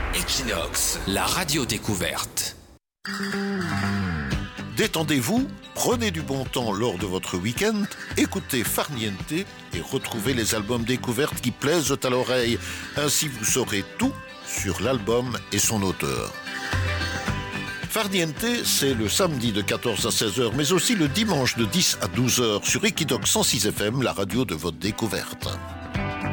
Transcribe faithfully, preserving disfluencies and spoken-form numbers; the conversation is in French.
Equinox, la radio découverte. Détendez-vous, prenez du bon temps lors de votre week-end, écoutez Farniente et retrouvez les albums découvertes qui plaisent à l'oreille. Ainsi vous saurez tout sur l'album et son auteur. Farniente, c'est le samedi de quatorze à seize heures, mais aussi le dimanche de dix à douze heures sur Equinox cent six F M, la radio de votre découverte.